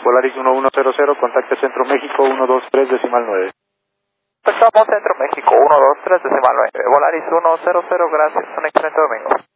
Volaris 1100, contacte Centro México 123 decimal 9. Estamos Centro México 123 decimal 9. Volaris 100, gracias. Un excelente domingo.